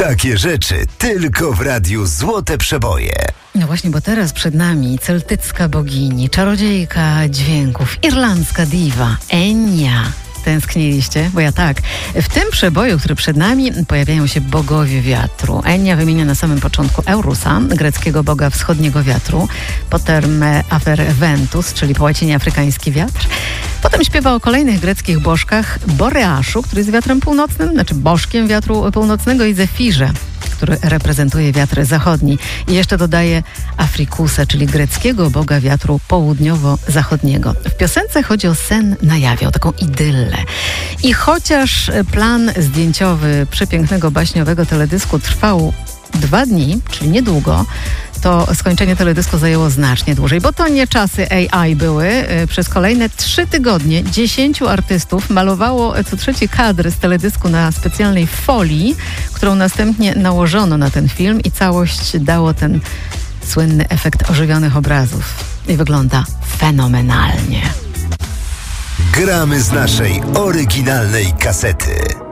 Takie rzeczy tylko w radiu Złote Przeboje. No właśnie, bo teraz przed nami celtycka bogini, czarodziejka dźwięków, irlandzka diwa, Enya. Tęskniliście? Bo ja tak. W tym przeboju, który przed nami, pojawiają się bogowie wiatru. Enya wymienia na samym początku Eurusa, greckiego boga wschodniego wiatru, potem Afer Ventus, czyli po łacinie afrykański wiatr. Potem śpiewa o kolejnych greckich bożkach, Boreaszu, który jest wiatrem północnym, znaczy bożkiem wiatru północnego, i Zefirze, który reprezentuje wiatr zachodni. I jeszcze dodaje Afrikusa, czyli greckiego boga wiatru południowo-zachodniego. W piosence chodzi o sen na jawie, o taką idyllę. I chociaż plan zdjęciowy przepięknego, baśniowego teledysku trwał 2 dni, czyli niedługo, to skończenie teledysku zajęło znacznie dłużej, bo to nie czasy AI były. Przez kolejne 3 tygodnie 10 artystów malowało co trzeci kadr z teledysku na specjalnej folii, którą następnie nałożono na ten film i całość dało ten słynny efekt ożywionych obrazów. I wygląda fenomenalnie. Gramy z naszej oryginalnej kasety.